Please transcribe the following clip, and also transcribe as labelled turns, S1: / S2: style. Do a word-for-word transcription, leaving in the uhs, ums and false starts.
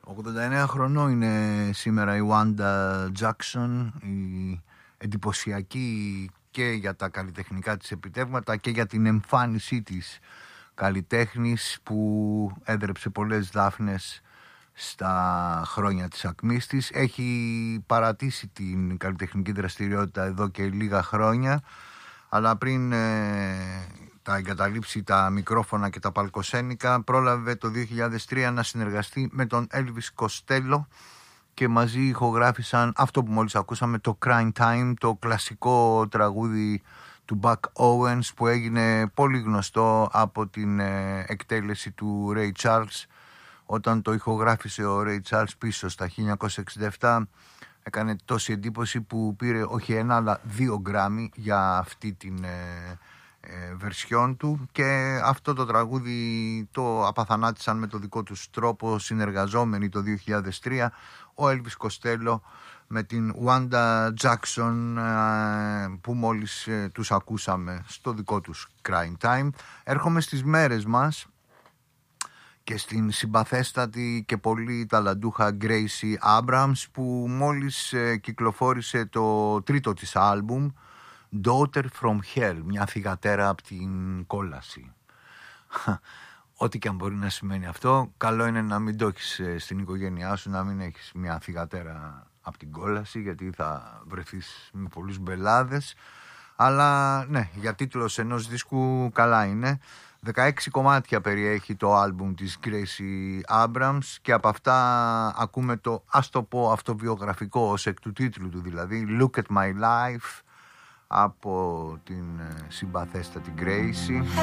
S1: ογδόντα εννέα χρονών είναι σήμερα η Wanda Jackson, η εντυπωσιακή και για τα καλλιτεχνικά της επιτεύγματα και για την εμφάνισή της καλλιτέχνης που έδρεψε πολλές δάφνες στα χρόνια της ακμής της. Έχει παρατήσει την καλλιτεχνική δραστηριότητα εδώ και λίγα χρόνια, αλλά πριν ε, τα εγκαταλείψει τα μικρόφωνα και τα παλκοσένικα πρόλαβε το δύο χιλιάδες τρία να συνεργαστεί με τον Elvis Costello και μαζί ηχογράφησαν αυτό που μόλις ακούσαμε, το Crying Time, το κλασικό τραγούδι του Buck Owens που έγινε πολύ γνωστό από την ε, εκτέλεση του Ray Charles. Όταν το ηχογράφησε ο Ray Charles πίσω στα χίλια εννιακόσια εξήντα επτά, έκανε τόση εντύπωση που πήρε όχι ένα αλλά δύο γκράμι για αυτή την ε, ε, βερσιόν του, και αυτό το τραγούδι το απαθανάτησαν με το δικό τους τρόπο συνεργαζόμενοι το δύο χιλιάδες τρία ο Elvis Costello με την Wanda Jackson ε, που μόλις ε, τους ακούσαμε στο δικό τους Crying Time. Έρχομαι στις μέρες μας και στην συμπαθέστατη και πολύ ταλαντούχα Gracie Abrams που μόλις ε, κυκλοφόρησε το τρίτο της άλμπουμ Daughter from Hell, μια θυγατέρα από την κόλαση. Ό,τι και αν μπορεί να σημαίνει αυτό, καλό είναι να μην το έχεις στην οικογένειά σου, να μην έχεις μια θυγατέρα από την κόλαση, γιατί θα βρεθείς με πολλούς μπελάδες. Αλλά ναι, για τίτλος ενός δίσκου καλά είναι. δεκαέξι κομμάτια περιέχει το άλμπουμ της Gracie Abrams και από αυτά ακούμε το, ας το πω, αυτοβιογραφικό ως εκ του τίτλου του, δηλαδή Look at My Life, από την συμπαθέστατη Gracie.